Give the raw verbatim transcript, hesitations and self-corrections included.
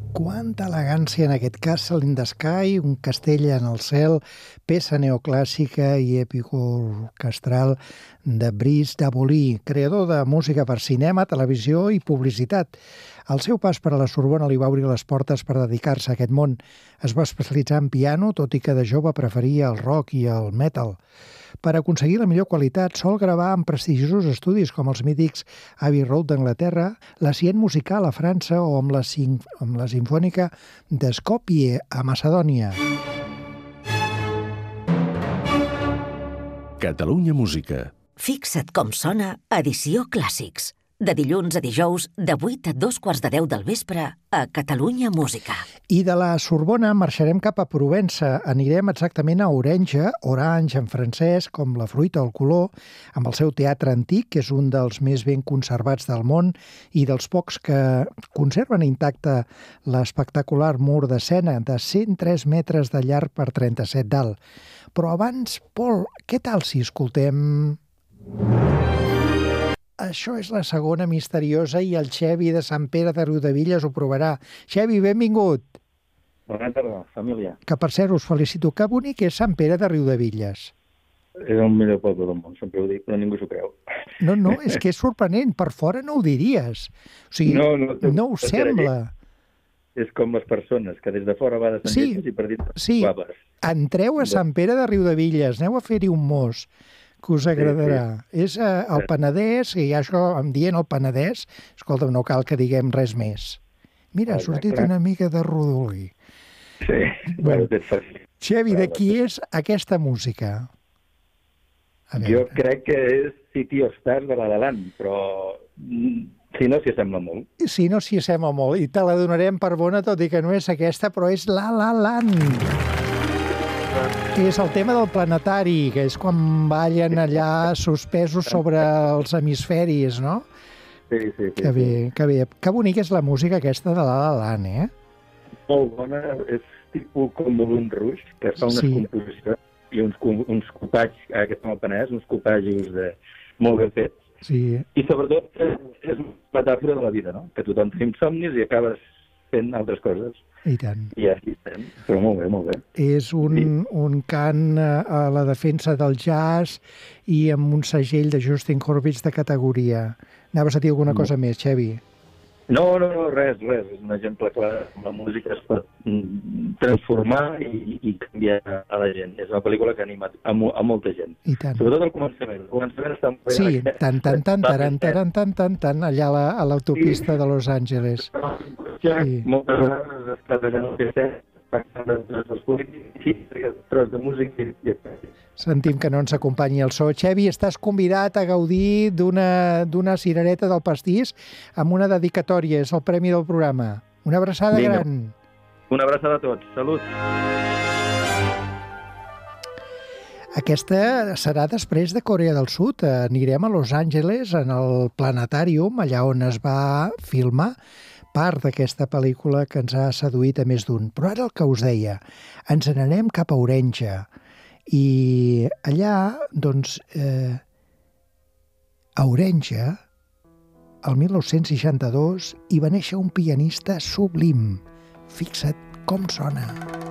Quanta elegància en aquest Castle in the Sky, un castell en el cel, peça neoclàssica i èpico-orquestral de Brice Davoly, creador de música per cinema, televisió i publicitat. El seu pas per a la Sorbona li va obrir les portes per dedicar-se a aquest món. Es va especialitzar en piano, tot i que de jove preferia el rock i el metal. Per aconseguir la millor qualitat, sol gravar en prestigiosos estudis com els mítics Abbey Road d'Anglaterra, la Cient Musical a França o amb la, amb la Simfònica de Skopje a Macedònia. Catalunya Música. Fixa't com sona Edició Clàssics. De dilluns a dijous, de vuit a dos quarts de deu del vespre, a Catalunya Música. I de la Sorbona marxarem cap a Provença. Anirem exactament a Orenja, Orange en francès, com la fruita o el color, amb el seu teatre antic, que és un dels més ben conservats del món i dels pocs que conserven intacte l'espectacular mur d'escena de cent tres metres de llarg per trenta-set d'alt. Però abans, Pol, què tal si escoltem... Això és la segona misteriosa i el Xevi de Sant Pere de Riudebitlles ho provarà. Xevi, benvingut. Bona tarda, família. Que per cert us felicito. Que bonic és Sant Pere de Riudebitlles. És el millor poble del món, sempre ho dic, però ningú s'ho creu. No, no, és que és sorprenent. Per fora no ho diries. O sigui, no, no, no ho sembla. És com les persones, que des de fora va de Sant sí, i per dintre sí. guapes. Entreu a Sant Pere de Riudebitlles, aneu a fer-hi un mos, que us agradarà. Sí, sí. És uh, el Penedès, i això em dient el Penedès, escolta, no cal que diguem res més. Mira, ha sortit una mica de rodolí. Sí, bueno, Xevi, de qui és aquesta música? Jo crec que és City of Stars de la La Land, però si no s'hi assembla molt. Si no s'hi assembla molt, i te la donarem per bona, tot i que no és aquesta, però és La La Land. Que és el tema del planetari, que és quan ballen allà suspesos sobre els hemisferis, no? Sí, sí, sí. Que bé, que bé. Que bonica és la música aquesta de La La Land, eh? Molt bona, és tipus com Moulin Rouge, que fa unes sí. composicions i uns, uns copatges, que estan al Penedès, uns copatges de, molt ben fets. Sí. I sobretot és una metàfora de la vida, no? Que tothom tenim somnis i acabes fent altres coses. I tant. I aquí estem, però molt bé, molt bé. És un, sí. un cant a la defensa del jazz i amb un segell de Justin Hurwitz de categoria. Anaves a dir alguna cosa no. més, Xevi? No, no, no, res, res. És un exemple clar. La música es pot transformar i, i canviar a la gent. És una pel·lícula que anima a, mo a molta gent. I tant. Sobretot al començament. El començament està molt bé. Sí, tan, tan, tan, tan, tan, tan, tan, tan, allà a l'autopista de Los Angeles. Sí. Moltes vegades estàs allà al P C, pactant els polítics i tros de música i sentim que no ens acompanyi el so. Xevi, estàs convidat a gaudir d'una cirereta del pastís amb una dedicatòria. És el premi del programa. Una abraçada Vinga. gran. Una abraçada a tots. Salut. Aquesta serà després de Corea del Sud. Anirem a Los Angeles, en el planetàrium, allà on es va filmar part d'aquesta pel·lícula que ens ha seduït a més d'un. Però ara el que us deia, ens n'anem cap a Orenja. I allà, doncs, eh, a Orenja, el mil nou-cents seixanta-dos, hi va néixer un pianista sublim. Fixa't com sona.